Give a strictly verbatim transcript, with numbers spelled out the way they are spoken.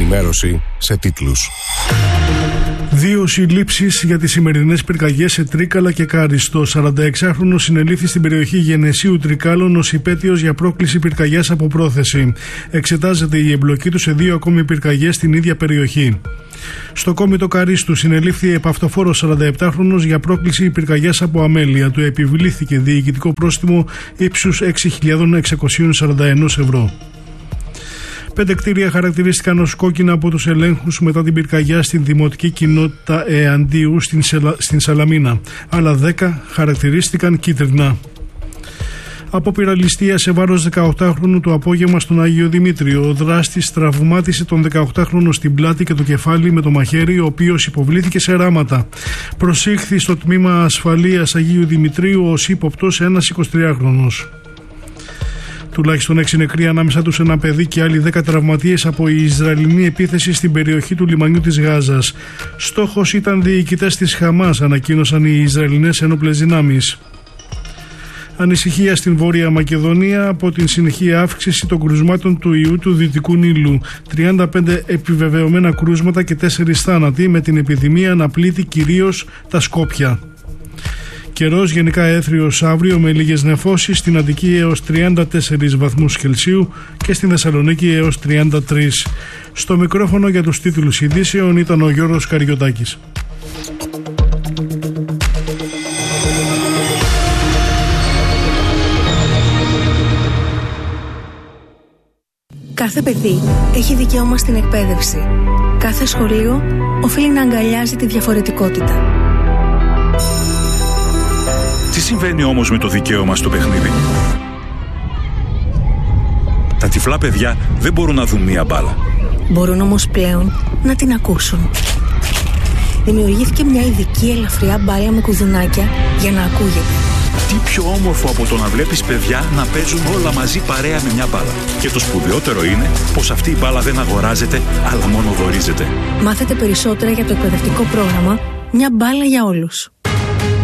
ενημέρωση σε τίτλους. Δύο συλλήψεις για τις σημερινές πυρκαγιές σε Τρίκαλα και Κάριστο. σαρανταεξάχρονος συνελήφθη στην περιοχή Γενεσίου Τρικάλων ως υπέτειος για πρόκληση πυρκαγιάς από πρόθεση. Εξετάζεται η εμπλοκή του σε δύο ακόμη πυρκαγιές στην ίδια περιοχή. Στο κόμιτο Καρίστου συνελήφθη επαυτοφόρος σαρανταεπτάχρονος για πρόκληση πυρκαγιάς από αμέλεια. Του επιβλήθηκε διοικητικό πρόστιμο ύψους έξι χιλιάδες εξακόσια σαράντα ένα ευρώ. Πέντε κτίρια χαρακτηρίστηκαν ως κόκκινα από τους ελέγχους μετά την πυρκαγιά στην δημοτική κοινότητα Εαντίου στην, Σελα... στην Σαλαμίνα. Άλλα δέκα χαρακτηρίστηκαν κίτρινα. Απόπειρα ληστείας σε βάρος δεκαοκτάχρονου το απόγευμα στον Άγιο Δημήτριο. Ο δράστης τραυμάτισε τον δεκαοκτάχρονο στην πλάτη και το κεφάλι με το μαχαίρι, ο οποίος υποβλήθηκε σε ράματα. Προσήχθη στο τμήμα ασφαλείας Αγίου Δημητρίου ως ύποπτος ένας εικοσιτριάχρονος. Τουλάχιστον έξι νεκροί, ανάμεσα τους ένα παιδί και άλλοι δέκα τραυματίες από η Ισραηλινή επίθεση στην περιοχή του λιμανιού της Γάζας. Στόχος ήταν διοικητές της Χαμάς, ανακοίνωσαν οι Ισραηλινές ένοπλες δυνάμεις. Ανησυχία στην Βόρεια Μακεδονία από την συνεχή αύξηση των κρουσμάτων του ιού του Δυτικού Νείλου. τριάντα πέντε επιβεβαιωμένα κρούσματα και τέσσερις θάνατοι, με την επιδημία να πλήττει κυρίως τα Σκόπια. Καιρός γενικά έθριος αύριο με λίγες νεφώσεις, στην Αττική έως τριάντα τέσσερις βαθμούς Κελσίου και στην Θεσσαλονίκη έως τριάντα τρεις. Στο μικρόφωνο για τους τίτλους ειδήσεων ήταν ο Γιώργος Καριωτάκης. Κάθε παιδί έχει δικαίωμα στην εκπαίδευση. Κάθε σχολείο οφείλει να αγκαλιάζει τη διαφορετικότητα. Τι συμβαίνει όμως με το δικαίωμα στο παιχνίδι? Τα τυφλά παιδιά δεν μπορούν να δουν μία μπάλα. Μπορούν όμως πλέον να την ακούσουν. Δημιουργήθηκε μια ειδική ελαφριά μπάλα με κουδουνάκια για να ακούγεται. Τι πιο όμορφο από το να βλέπεις παιδιά να παίζουν όλα μαζί παρέα με μια μπάλα. Και το σπουδαιότερο είναι πως αυτή η μπάλα δεν αγοράζεται, αλλά μόνο δωρίζεται. Μάθετε περισσότερα για το εκπαιδευτικό πρόγραμμα «Μια μπάλα για όλους».